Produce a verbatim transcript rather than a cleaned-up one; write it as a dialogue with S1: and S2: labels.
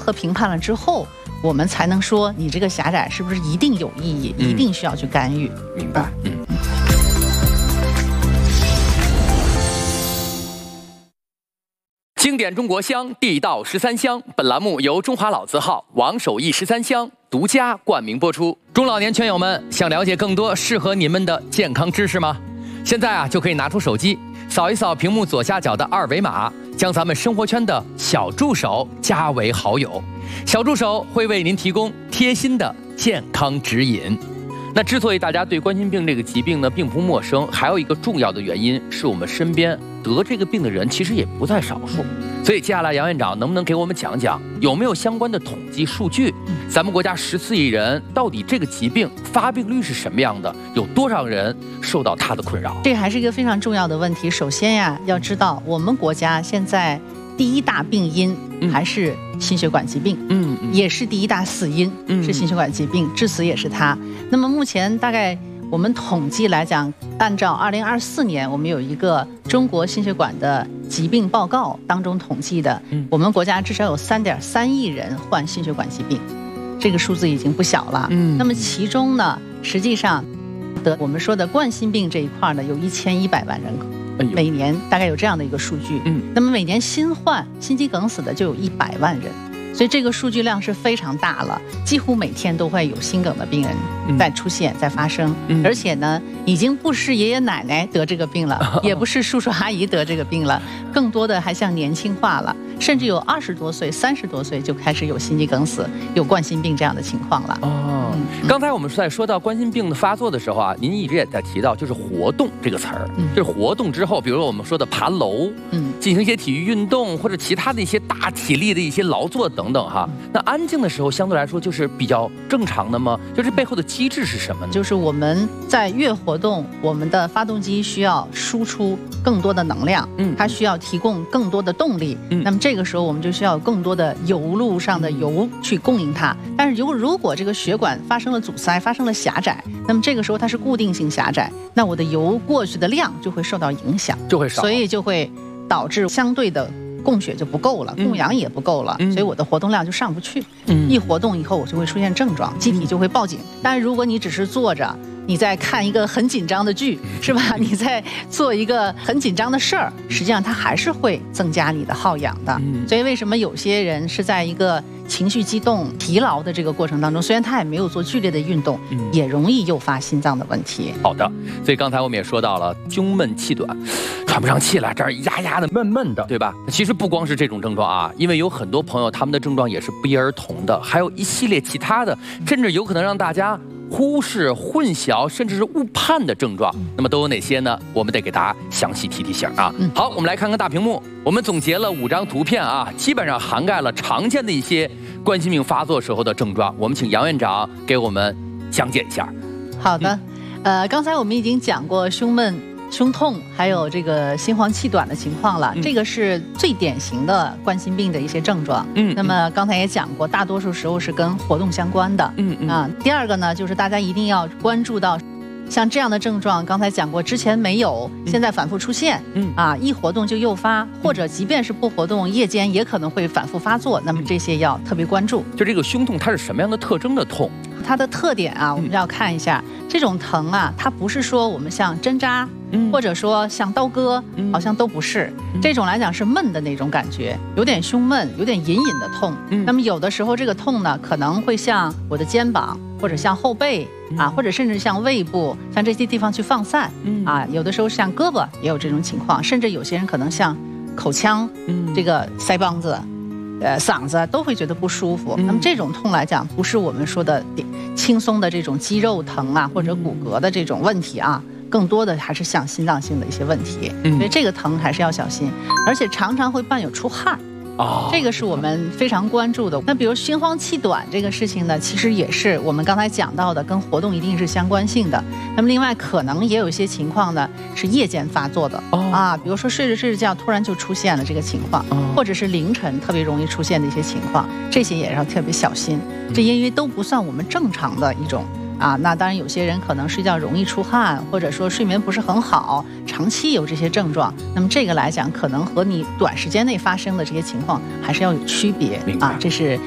S1: 核评判了之后，我们才能说你这个狭窄是不是一定有意义，嗯、一定需要去干预。
S2: 明白，嗯。经典中国香，地道十三香。本栏目由中华老字号王守义十三香独家冠名播出。中老年圈友们，想了解更多适合你们的健康知识吗？现在啊，就可以拿出手机，扫一扫屏幕左下角的二维码，将咱们生活圈的小助手加为好友。小助手会为您提供贴心的健康指引。那之所以大家对冠心病这个疾病呢并不陌生，还有一个重要的原因是我们身边得这个病的人其实也不在少数。所以接下来杨院长能不能给我们讲讲有没有相关的统计数据？咱们国家十四亿人，到底这个疾病发病率是什么样的？有多少人受到它的困扰？
S1: 这还是一个非常重要的问题。首先呀，要知道我们国家现在第一大病因还是心血管疾病，嗯，嗯也是第一大死因，嗯，是心血管疾病，致死也是它。那么目前大概我们统计来讲，按照二零二四年我们有一个中国心血管的疾病报告当中统计的，嗯、我们国家至少有三点三亿人患心血管疾病，这个数字已经不小了。嗯，那么其中呢，实际上得我们说的冠心病这一块呢，有一千一百万人口。每年大概有这样的一个数据，嗯，那么每年新患心肌梗死的就有一百万人，所以这个数据量是非常大了，几乎每天都会有心梗的病人在出现、在发生，嗯、而且呢，已经不是爷爷奶奶得这个病了，哦、也不是叔叔阿姨得这个病了，更多的还像年轻化了，甚至有二十多岁、三十多岁就开始有心肌梗死、有冠心病这样的情况了。哦，
S2: 嗯、刚才我们在说到冠心病的发作的时候啊，您一直也在提到就是活动这个词儿，嗯、就是活动之后，比如说我们说的爬楼，嗯，进行一些体育运动或者其他的一些大体力的一些劳作等等哈。那安静的时候相对来说就是比较正常的吗？就是背后的机制是什么呢？
S1: 就是我们在越活动，我们的发动机需要输出更多的能量，嗯，它需要提供更多的动力，嗯，那么这个时候我们就需要有更多的油路上的油去供应它。但是如如果这个血管发生了阻塞，发生了狭窄，那么这个时候它是固定性狭窄，那我的油过去的量就会受到影响，
S2: 就会少，
S1: 所以就会导致相对的供血就不够了，供氧也不够了，嗯、所以我的活动量就上不去。嗯、一活动以后，我就会出现症状，机体就会报警。但是如果你只是坐着，你在看一个很紧张的剧，是吧？你在做一个很紧张的事儿，实际上它还是会增加你的耗氧的。嗯、所以为什么有些人是在一个情绪激动、疲劳的这个过程当中，虽然他也没有做剧烈的运动，嗯、也容易诱发心脏的问题。
S2: 好的，所以刚才我们也说到了胸闷气短，喘不上气来，这儿压压的闷闷的，对吧？其实不光是这种症状啊，因为有很多朋友他们的症状也是不一而同的，还有一系列其他的，甚至有可能让大家忽视、混淆，甚至是误判的症状。那么都有哪些呢？我们得给大家详细提提醒啊。嗯、好，我们来看看大屏幕，我们总结了五张图片啊，基本上涵盖了常见的一些冠心病发作时候的症状。我们请杨院长给我们讲解一下。
S1: 好的，嗯、呃，刚才我们已经讲过胸闷、胸痛，还有这个心慌气短的情况了，嗯、这个是最典型的冠心病的一些症状。嗯，那么刚才也讲过，大多数时候是跟活动相关的。嗯嗯啊，第二个呢，就是大家一定要关注到，像这样的症状，刚才讲过，之前没有，现在反复出现。嗯啊，一活动就诱发，或者即便是不活动，夜间也可能会反复发作。那么这些要特别关注。
S2: 就这个胸痛，它是什么样的特征的痛？
S1: 它的特点啊，我们要看一下，嗯、这种疼啊，它不是说我们像针扎，嗯、或者说像刀割，嗯、好像都不是。嗯、这种来讲是闷的那种感觉，有点胸闷，有点隐隐的痛。嗯、那么有的时候这个痛呢，可能会像我的肩膀，或者像后背啊，或者甚至像胃部，像这些地方去放散。嗯、啊，有的时候像胳膊也有这种情况，甚至有些人可能像口腔，嗯、这个腮帮子。呃，嗓子都会觉得不舒服。嗯、那么这种痛来讲，不是我们说的轻松的这种肌肉疼啊，或者骨骼的这种问题啊，更多的还是像心脏性的一些问题。嗯、所以这个疼还是要小心，而且常常会伴有出汗。哦，这个是我们非常关注的。那比如心慌气短这个事情呢，其实也是我们刚才讲到的，跟活动一定是相关性的。那么另外可能也有一些情况呢是夜间发作的。哦啊，比如说睡着睡着觉突然就出现了这个情况，哦、或者是凌晨特别容易出现的一些情况，这些也要特别小心。这因为都不算我们正常的一种。啊，那当然有些人可能睡觉容易出汗，或者说睡眠不是很好，长期有这些症状，那么这个来讲可能和你短时间内发生的这些情况还是要有区别啊，这是